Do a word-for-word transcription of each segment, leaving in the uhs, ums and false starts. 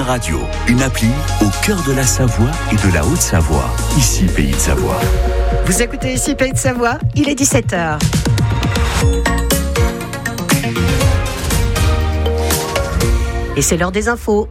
Radio, une appli au cœur de la Savoie et de la Haute-Savoie. Ici, Pays de Savoie. Vous écoutez ici Pays de Savoie, il est dix-sept heures. Et c'est l'heure des infos.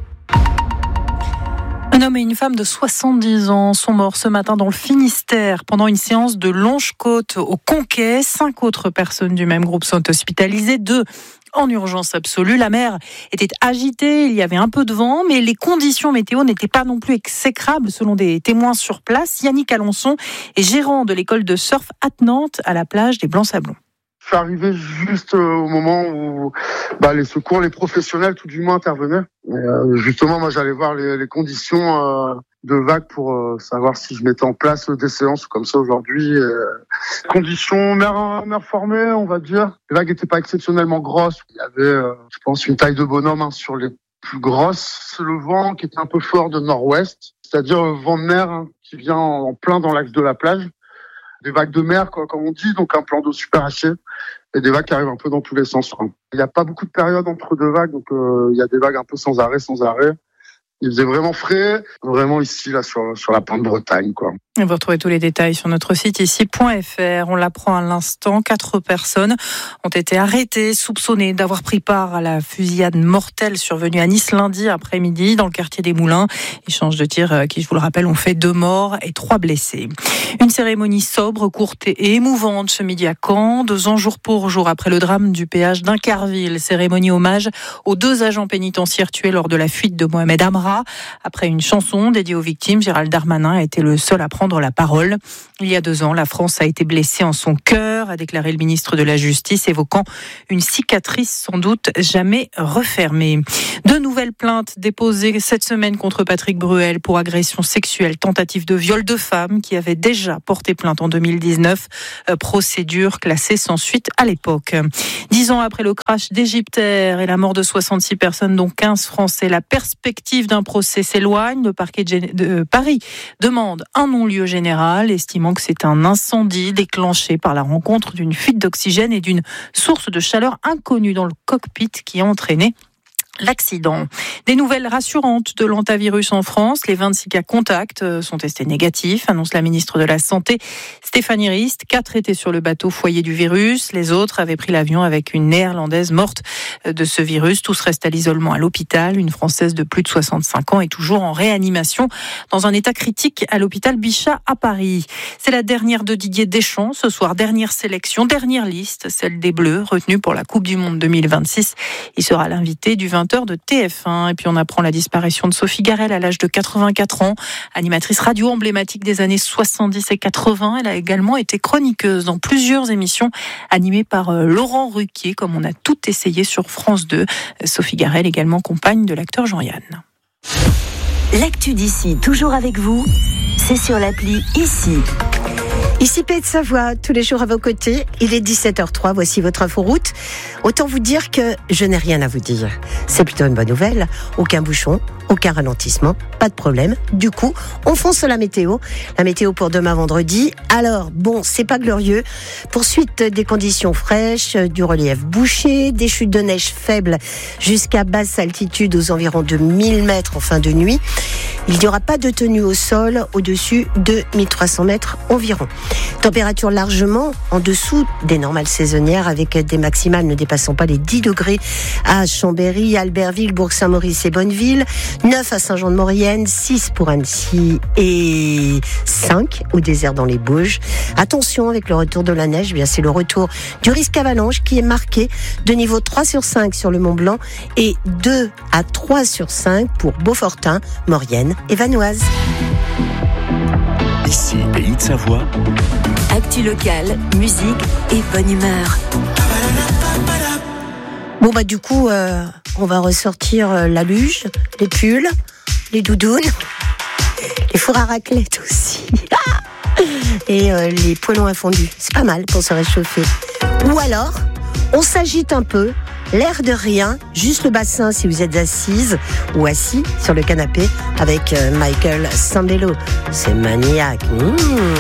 Un homme et une femme de soixante-dix ans sont morts ce matin dans le Finistère pendant une séance de longe-côte au Conquet. Cinq autres personnes du même groupe sont hospitalisées, deux en urgence absolue. La mer était agitée, il y avait un peu de vent, mais les conditions météo n'étaient pas non plus exécrables selon des témoins sur place. Yannick Alençon est gérant de l'école de surf attenante à la plage des Blancs-Sablons. Je suis arrivé juste au moment où bah, les secours, les professionnels tout du moins intervenaient. Et, euh, justement, moi j'allais voir les, les conditions euh, de vague pour euh, savoir si je mettais en place des séances comme ça aujourd'hui. Euh, conditions mer, mer formée, on va dire. Les vagues n'étaient pas exceptionnellement grosses. Il y avait, euh, je pense, une taille de bonhomme hein, sur les plus grosses. C'est le vent qui était un peu fort de nord-ouest, c'est-à-dire le vent de mer hein, qui vient en plein dans l'axe de la plage. Des vagues de mer, quoi, comme on dit, donc un plan d'eau super haché, et des vagues qui arrivent un peu dans tous les sens. Quoi. Il n'y a pas beaucoup de périodes entre deux vagues, donc euh, il y a des vagues un peu sans arrêt, sans arrêt. Il faisait vraiment frais, vraiment ici, là, sur, sur la pointe Bretagne, quoi. Et vous retrouvez tous les détails sur notre site ici point f r. On l'apprend à l'instant, quatre personnes ont été arrêtées, soupçonnées d'avoir pris part à la fusillade mortelle survenue à Nice lundi après-midi dans le quartier des Moulins. Échange de tirs qui, je vous le rappelle, ont fait deux morts et trois blessés. Une cérémonie sobre, courte et émouvante ce midi à Caen, deux ans jour pour jour après le drame du péage d'Incarville. Cérémonie hommage aux deux agents pénitentiaires tués lors de la fuite de Mohamed Amra. Après une chanson dédiée aux victimes, Gérald Darmanin a été le seul à prendre la parole. Il y a deux ans, la France a été blessée en son cœur, a déclaré le ministre de la Justice, évoquant une cicatrice sans doute jamais refermée. Deux nouvelles plaintes déposées cette semaine contre Patrick Bruel pour agression sexuelle, tentative de viol de femme, qui avait déjà porté plainte en deux mille dix-neuf. Euh, procédure classée sans suite à l'époque. Dix ans après le crash d'Égyptaire et la mort de soixante-six personnes, dont quinze Français, la perspective d'un procès s'éloigne. Le parquet de Paris demande un non-lieu général, estimant que c'est un incendie déclenché par la rencontre d'une fuite d'oxygène et d'une source de chaleur inconnue dans le cockpit qui a entraîné l'accident. Des nouvelles rassurantes de l'hantavirus en France. Les vingt-six cas contacts sont testés négatifs, annonce la ministre de la Santé, Stéphanie Rist. Quatre étaient sur le bateau foyer du virus. Les autres avaient pris l'avion avec une néerlandaise morte de ce virus. Tous restent à l'isolement à l'hôpital. Une française de plus de soixante-cinq ans est toujours en réanimation dans un état critique à l'hôpital Bichat à Paris. C'est la dernière de Didier Deschamps. Ce soir, dernière sélection, dernière liste, celle des Bleus, retenue pour la Coupe du Monde deux mille vingt-six. Il sera l'invité du vingt heures de T F un. Et puis on apprend la disparition de Sophie Garrel à l'âge de quatre-vingt-quatre ans, animatrice radio emblématique des années soixante-dix et quatre-vingts. Elle a également été chroniqueuse dans plusieurs émissions animées par Laurent Ruquier, comme on a tout essayé sur France deux. Sophie Garrel, également compagne de l'acteur Jean-Yann. L'actu d'ici, toujours avec vous, c'est sur l'appli Ici. Ici Pays de Savoie, tous les jours à vos côtés. Il est dix-sept heures trois, voici votre inforoute. Autant vous dire que je n'ai rien à vous dire. C'est plutôt une bonne nouvelle. Aucun bouchon, aucun ralentissement, pas de problème. Du coup, on fonce la météo. La météo pour demain vendredi. Alors, bon, c'est pas glorieux. Poursuite des conditions fraîches, du relief bouché, des chutes de neige faibles jusqu'à basse altitude aux environs de mille mètres en fin de nuit. Il n'y aura pas de tenue au sol au-dessus de mille trois cents mètres environ. Température largement en dessous des normales saisonnières avec des maximales ne dépassant pas les dix degrés à Chambéry, Albertville, Bourg-Saint-Maurice et Bonneville, neuf à Saint-Jean-de-Maurienne, six pour Annecy et cinq au désert dans les Bauges. Attention avec le retour de la neige, bien c'est le retour du risque avalanche qui est marqué de niveau trois sur cinq sur le Mont-Blanc et deux à trois sur cinq pour Beaufortin, Maurienne et Vanoise. Ici, Pays de Savoie. Actu locale, musique et bonne humeur. Bon bah du coup, euh, on va ressortir euh, la luge, les pulls, les doudounes, les fours à raclette aussi. Et euh, les poêlons à fondu. C'est pas mal pour se réchauffer. Ou alors, on s'agite un peu, l'air de rien, juste le bassin si vous êtes assise ou assis sur le canapé avec euh, Michael Sambello. C'est maniaque. Mmh.